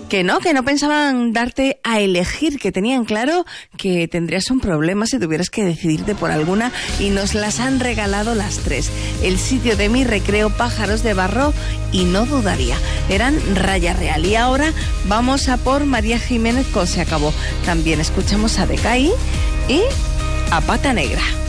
Que no pensaban darte a elegir, que tenían claro que tendrías un problema si tuvieras que decidirte por alguna, y nos las han regalado las 3. El sitio de mi recreo, Pájaros de Barro y No Dudaría. Eran Raya Real. Y ahora vamos a por María Jiménez con Se Acabó. También escuchamos a Decay y a Pata Negra.